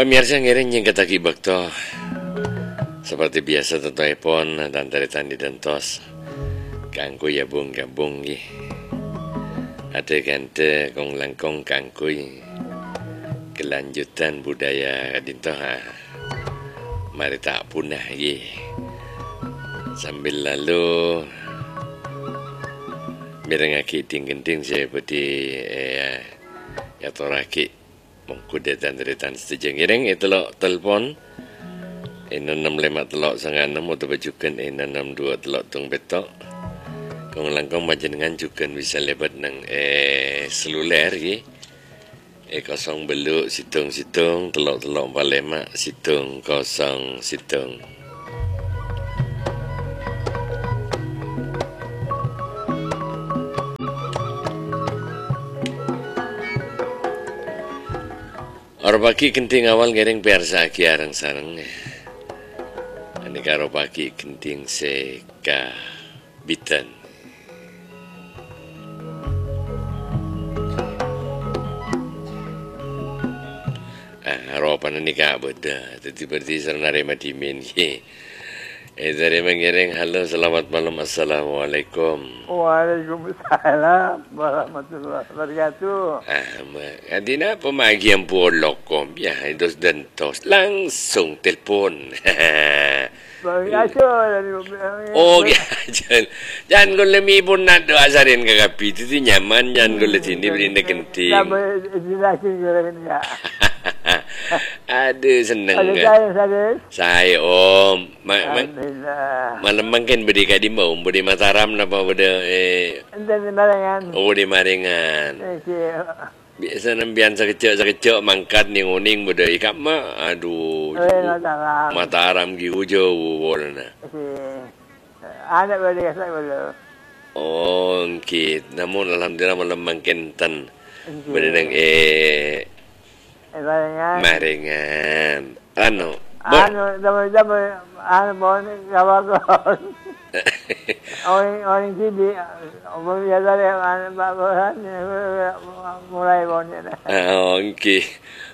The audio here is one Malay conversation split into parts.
Pemirsa ngiring yang kata kibak to. Seperti biasa to telepon dan taritan di dentos. Kangku ya bung gabung gi. Ada gante kong langkong kangkui. Kelanjutan budaya dinto ha. Mari tak punah gi. Sambil lalu mirengaki ting-ting saya putih ya toraki. Mengkuda dan taritan setuju ngiring itu lo telepon 665 telok sangat 6 atau bajukan 662 telok tung betok kong langkong majenengan juga bisa lebat nang seluler gi kosong beluk situng telok 45 situng kosong situng. Orbaki kenting awal gering persa ki arang sarang. Ani karo pagi kenting seka bitan. Harapan ni ka beda. Tadi berarti sarnare madimin ki. Dari mengiring halo selamat malam assalamualaikum. Waalaikumsalam warahmatullahi wabarakatuh. Adina pemagian polok kom ya dos dentos langsung telepon. Oh ya jangan kau lebih pun nak doa sarin kagapi itu nyaman jangan kau lebih sini berinda kenting. Aduh seneng kan. Saya om malam makan beri kadi mau beri Mataram napa beda di Maringan. Biasa nampian sekecok mangkat ning uning beda ikap mah aduh Mataram gi ujo bolna. Anak beri kasih bela. Oh ngkit namun alhamdulillah malam makan tan beda nang Maringan. Bon kawan. Orang sini, biasa mulai bon. Okey.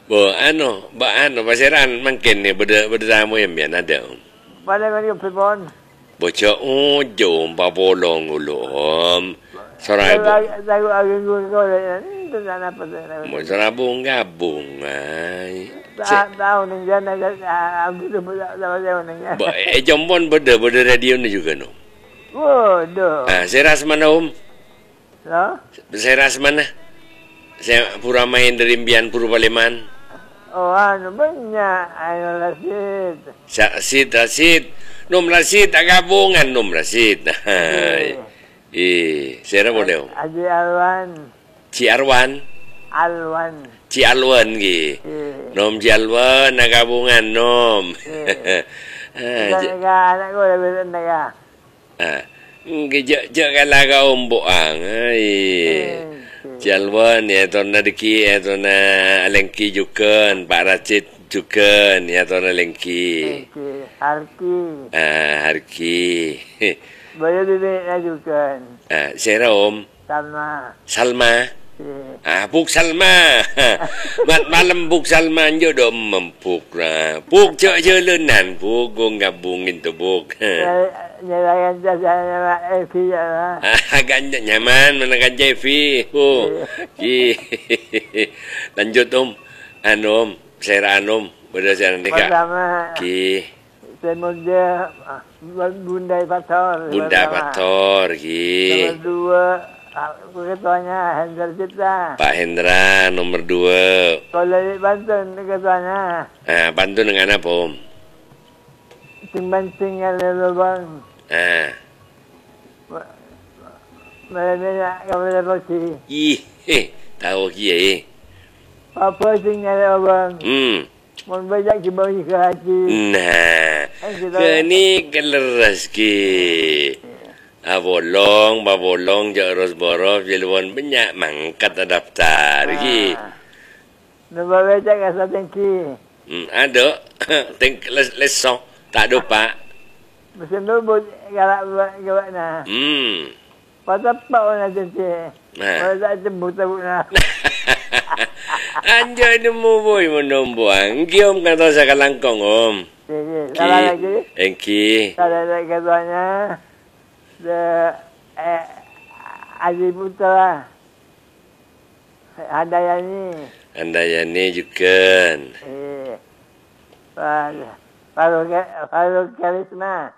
Pasaran mungkin ni beda tamu yang biasa ada. Pada kali bon. Bocok jom bolong ulum. Sorai mau serabung gabung ai. Tahu nih jangan jombon beda radio ni juga no. Bodoh. Seras mana om? Lo? Seras mana? Saya pura main dari Imbian Purwaleman. Oh banyak Rasid. Nom Rasid gabungan nom Rasid. Saya boleh om. Haji Alwan. Ci Alwan gi. Nom Ci Alwan gabungan nom. Anak ko lebih naga. Gejak kala ka omboang. Ci Alwan ya tona deki ya tona alengki juken Pak Racid juken ya tona alengki. Harki. Boleh duduk juken. Sera om. Salma. Puk Salma. Malam Puk Salma jo do mempuk lah. Puk jelenan puk gong gabungin tu puk. Nyalakan jasa Evi lah. Agak nyaman mana kan Evi. Lanjut om. Om, saya om. Berdasarkan dekat. Pertama. Semuanya Bunda Pator. Nomor 2. Ketuanya Hendra Cipta. Pak Hendra nomor 2. Kalau di Banten ketuanya. Banten dengan apa om? Ting-banting ada lubang. Banyak kamu rosi. Tahu kia Apa ting ada lubang? Mau banyak kibau ke hati. Nah, kini keleras ki. Babolong, jaros boros, jeluan banyak mangkat daftar ki. Nombor becak kasar tengki. Ada, lesong, tak ada pak. Mesin lubut galak buat na. Patah pak nak tengki. Kalau tak jemput tak nak. Anjay nemu boy menombuang. Giom kata sa kalangkong om. Salah lagi. Engki. Salah lagi katanya. Adi Putra. Handayani. Handayani juga. Faruk Karisma.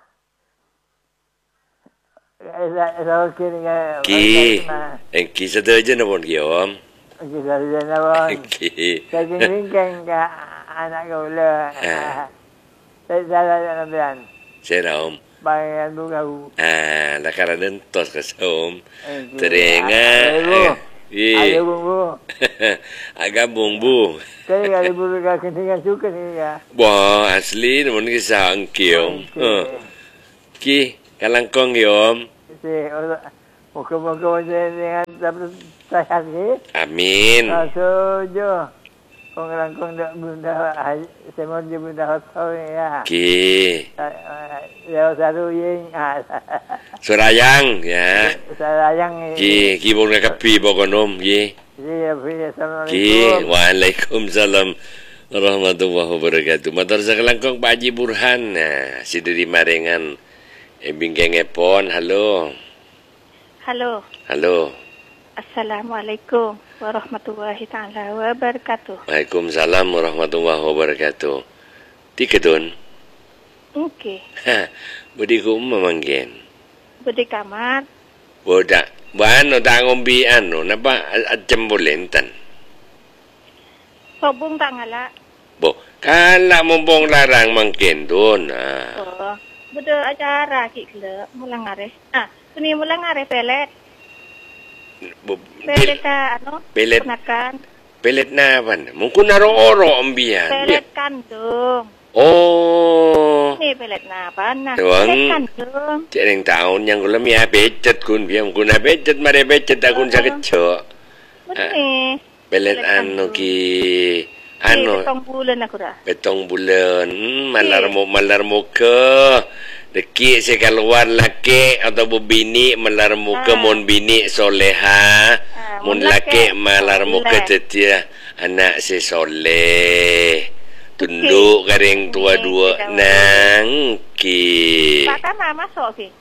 Ki. Engki sederja na pun ki om. Kita sana pun. Engki. Saya kengkeng ke anak kaula. Saya salah nampian. Sera om. Bayan kau. Lah karena tos ke om. Teringat. Ada bumbu. Agak bumbu. Saya ada bumbu ketinggalan suka ni ya. Wah, asli namun kisah angki om. Ki, kalangkong ki om. Muka-muka dengan saya ni. Amin. Sojo. Kong kalangkong dak bunda. Semua dia bunda hotel ya. Ki. Lewat satu yang. Surayang ya. Surayang. Ki pun kapi pokon om ki. Ki, waalaikumsalam warahmatullahi wabarakatuh. Matur sakalangkong Pak Haji Burhan. Nah, si dari Marengan. Bingkeng epon. Halo. Halo. Halo. Assalamualaikum warahmatullahi taala wabarakatuh. Waalaikumsalam warahmatullahi wabarakatuh. Tiketun. Okey. Budi ku memanggen. Budi kamar. Bodak. Bano tak ngombi anu, napa jembolentan. Sobung tak ngalak. Bo, kala mumpung larang mangkin dun. Oh, beda acara kikle mulang are. Sini mulang are pelet. Pelet anu? Pelet. Penakan. Pelet na apa? Mungkin naro-oro ambian. Pelet kandung. Oh. Ni pelet na apa? Tuang. Pelet kandung. Cik yang tahun yang kulam ya becet kun biam kun becet mare becet akun sakit cok. Benih. Pelet anu ki anu. Betong bulan aku dah. Betong bulan. Malar muka. Deki saya keluar laki atau bini malar muka mon bini soleha. Mon laki malar muka tetia anak si soleh. Tunduk garing tua dua nang ki. Pak kan masuk ki.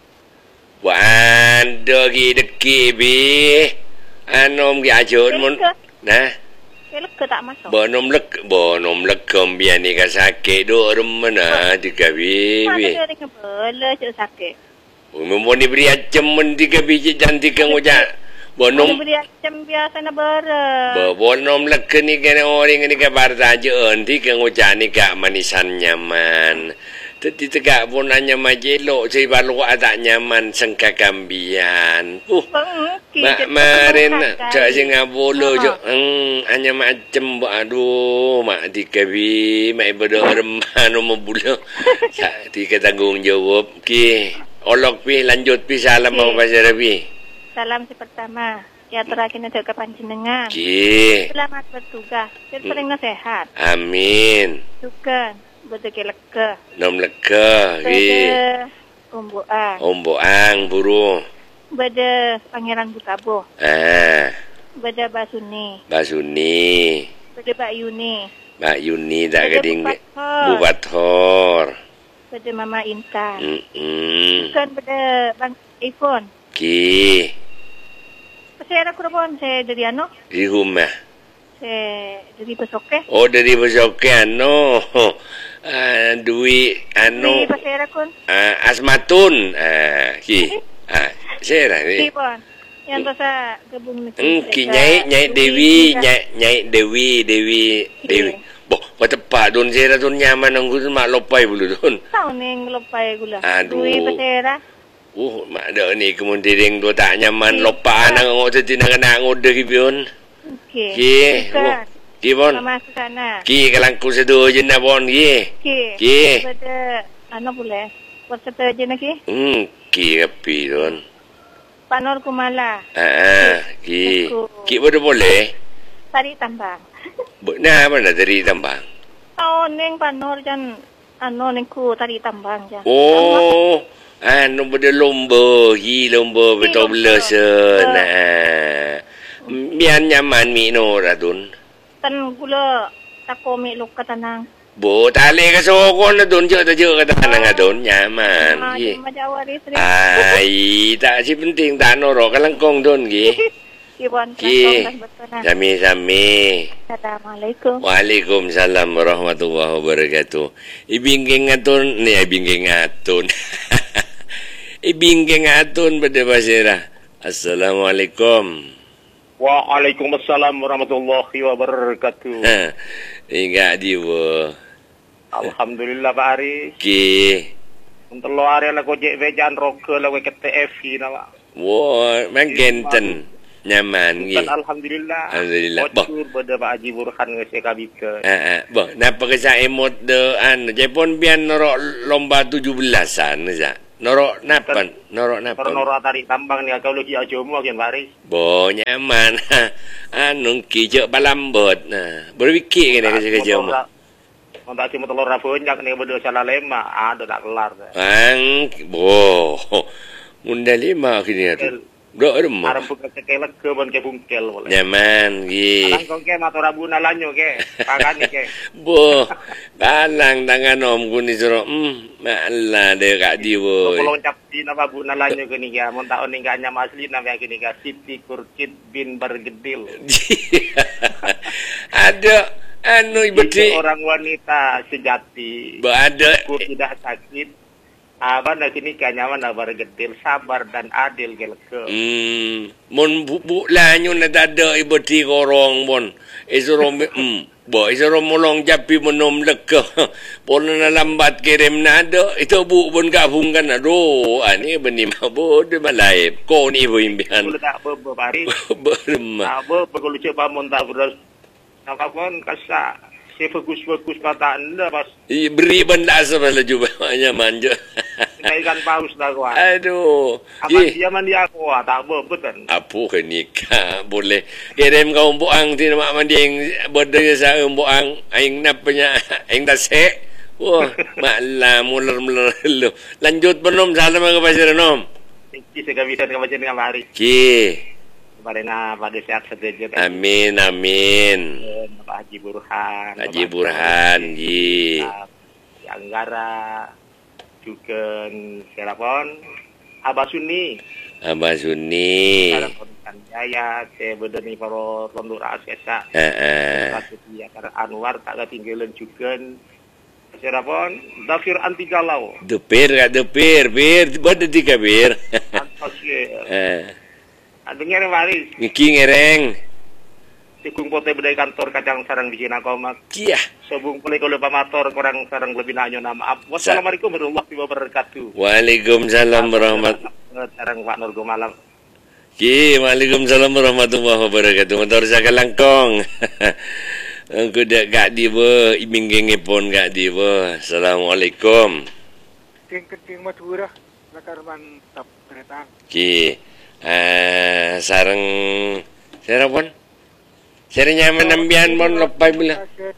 Wanda ki deki bi. Anom ki ajun mon. Nah. Kelak ke tak masuk. Bonom lek kombian ni ka sakit do remana tiga bibi. Mana dia bela je sakit. Mo ni beri acem men tiga biji cantik kang uja. Bonom beri acem biasa na bara. Bonom lek ni kan orang ni ka bartajeun ti kang uja ni ka manisan nyaman. Tadi tegak pun hanya majelok saya baru ada nyaman sengka kambian. Kemarin cak singa bolo je. Hanya macam aduh mak dikabi mak ibadah remah no bulu. Tika tanggung jawab ki. Olok pi lanjut pi salam apa pasar pi. Salam si pertama. Ya terakhir nanti ke panjenengan. Ki. Selamat bertugas. Paling sehat. Amin. Sukan. Beda ke leka. Nom leka. Beda Omboang. Omboang buru. Beda Pangeran Butabo. Beda Basuni. Basuni. Beda Mbak Yuni. Mbak Yuni tak keding. Bubathor. Beda Mama Intan. Kan beda Bang Ipon. Ki. Saya kurang saya dari ano? Di rumah. Saya dari Besoke. Oh dari Besoke ano. Dwi anu Asmatun ki saya ni yang dosa gabung ki nyai Dewi boh tepat don saya don nyaman anggu mak lopai bulu don tahu ning lopai gula Dwi pasera mak dak ni kemudian dua tak nyaman lopa nang ngok tetina kena ngode ki pion ki bon sama sana ki kalangku sedo je na bon ki pada ano boleh buat sedo je na ki ki api don Pak Nur Kumala ki boleh tari tambang nah mana tari tambang neng Pak Nur jan ano neng ku tari tambang jan oh anu pada lomba betul belas nah Bian nyaman mi no radun. Tan gula takomi luk katanang. Bo tali ka sokon na dun je ka tanang adun nyaman. Gi. Majawaris rin. Ai tak si penting tak norok kalangkong dun gi. Iwan Ki. kantong betul na. Sami-sami. Assalamualaikum. Waalaikumsalam warahmatullahi wabarakatuh. Ibingking atun ni ibingking atun. Ibingking atun pada basira. Assalamualaikum. Waalaikumsalam warahmatullahi wabarakatuh. Ingat dia. Alhamdulillah Pak Aris. Ki. Untuk lo hari lah kojek vejan roke lah ke TFI na Pak. Wah, mangkenten nyaman gi. Alhamdulillah. Alhamdulillah. Bah. Bocor pada Pak Haji Burhan ke kabika. Bah, napa ke sa emot de Jepun bian norok lomba 17-an sa. Norok napan? Norok napan? Norok tarik tambang ni kalau ki ajomo kian Pak Aris. Bo nyaman. Anu ki je balambot. Nah, berwiki kena kerja mo. Untuk cuma telur banyak ni berdua salah lema, ada tak kelar. Bo. Munda 5 kini tu. Dok rumah. Arab buka kekelak ke bon ke bungkel boleh. Nyaman gi. Kang ke motor rabuna lanyo ke. Pagani ke. Bo. Balang tangan om kuni suruh. Malah dia kat dia boy. Kalau capti nama bu nalanyo kini ya. Mun tahu ni gak nyama asli nama kini ya. Siti Kurkit bin Bergedil. Ada anu ibeti orang wanita sejati. Ada tidak sakit. Abang nak kini kan nyaman abar gedil, sabar dan adil gelke. Mon bu lanyo na dada ibeti korong bon. Isoro bo isoro molong japi menom leke. Pon na lambat kirim nada itu bu bon gabung kan aduh ani beni mabo de balai. Ko ni bu imbian. Boleh tak berbari. Berma. Abo kalau coba mon tak beras. Nakapon kasa si fokus mata anda pas. Beri benda sebala juga hanya manja. Ikan paus dah kuat. Aduh. Apa dia mandi aku tak betul. Apa ke nikah boleh kirim kau buang ti mak mandi yang berdaya sa buang aing napanya aing tasek. Wah, malah muler lu. Lanjut penom salam ke pasir nom. Iki segabisan ke macam dengan hari. Ki. Pada sehat sejajar. Amin amin. Pak Haji Burhan. Haji Burhan ji. Anggara juga siapapun Abah Sunni. Abah Sunni. Kan Jaya saya berdeni para tonduk rakyat. Ya karena Anwar tak ketinggalan juga. Siapapun Dafir anti galau. Depir bir bade 3 bir. Dengar Waris. Ngiki ngereng. Tikung pote bedai kantor kacang sarang di Cina komak. Kia. Sobung pulih kalau pamator kurang sarang lebih nanyo nama. Wassalamualaikum warahmatullahi wabarakatuh. Waalaikumsalam warahmatullahi. Sarang Pak Nurgo malam. Ki, waalaikumsalam warahmatullahi wabarakatuh. Motor saya langkong. Aku dak gak di be, iming pun gak di be. Assalamualaikum. Keting Madura, lakar mantap beretang. Ki. Sarang serapon seri nyaman nambian mon lepai bila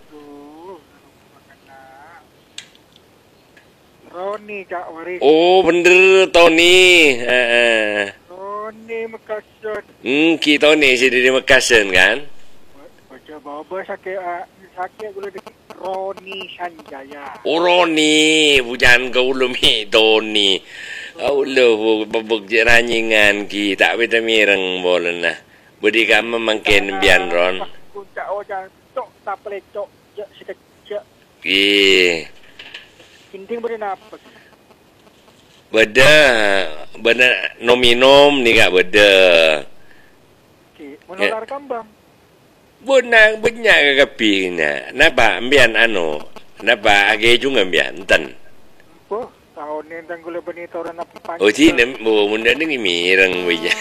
Roni Kak Waris. Oh bener Tony Roni Mekasen. Ki Tony si dari Mekasen kan Baca baba sakit gula dikit Roni Sanjaya. Oh Roni bujan kau lumi Tony. Allah babak je ranyingan ki tak beta mireng bolen lah. Budi kamu mangken bian ron. Kunca oja tok tak pelecok je sekecek. Ki. Kinting beri napa? Beda nominom ni kak beda. Ki, menular kambang. Bunang banyak ke kapi na. Napa ambian anu? Napa age juga ambian tan. Tahun ni tang gula benito orang nak panjang. Oh sini, munda ni mireng wija.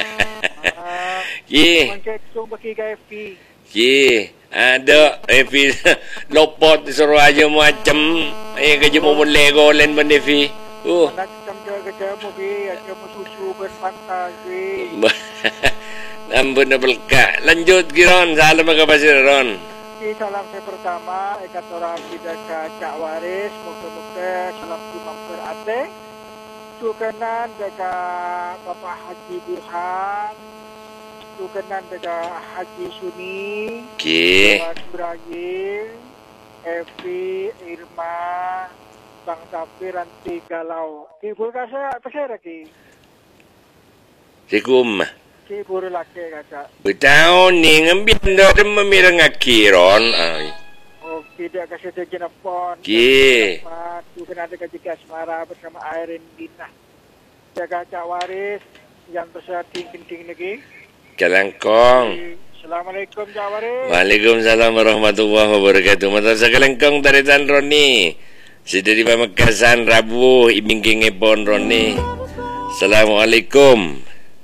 Ki. Pancet tu bagi gafi. Ki, ada Evi lopot suruh aja macam kerja mau Lego len bendevi. Nak kerja mu bi, kerja mu susu berfantasi. Ampun belka. Lanjut Giron, salam ke Pasir Ron. Salam saya pertama, ikat orang kita ke Cak Waris, muka-muka salam Imam Berate. Sukanan dekat Bapak Haji Burhan. tu kenan dekat Haji Suni, Okey. Duragil, Evi, Irma, Bang Sapi, Ranti Galau. Kibur kasa apa saya lagi? Assalamualaikum. Kibur laki kata. Bertahun ni ngambil dah demam mirang akiron. Oh, tidak kasih dia jenapon. Okey. Tu kena dekat Jika Asmara bersama Airin Dina. Jaga Cak Waris yang besar ting-ting lagi. Kalangkong. Assalamualaikum Cak Waris. Waalaikumsalam warahmatullahi wabarakatuh. Madrasah Kalangkong dari Tan Roni. Sedari Pamekasan Rabu ibingking epon Roni. Assalamualaikum.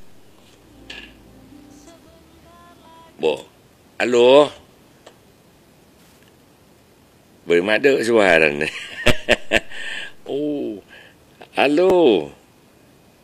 Bo. Halo. Boleh ada suara ni. Oh. Halo.